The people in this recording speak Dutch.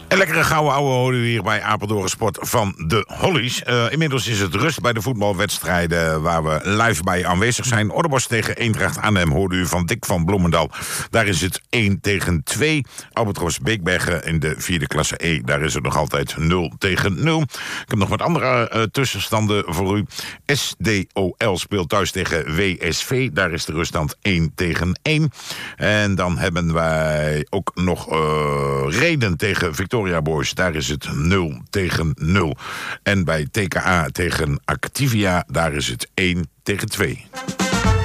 Een lekkere gouden ouwe horen we hier bij Apeldoorn Sport van de Hollies. Inmiddels is het rust bij de voetbalwedstrijden waar we live bij aanwezig zijn. Orrebosch tegen Eendracht Arnhem hoorde u van Dick van Bloemendal. Daar is het 1-2. Albatros Beekbergen in de 4e klasse E. Daar is het nog altijd 0-0. Ik heb nog wat andere tussenstanden voor u. SDOL speelt thuis tegen WSV. Daar is de ruststand 1-1. En dan hebben wij ook nog Reden tegen Victoria Boys. Daar is het 0-0. En bij TKA tegen Activia, daar is het 1-2.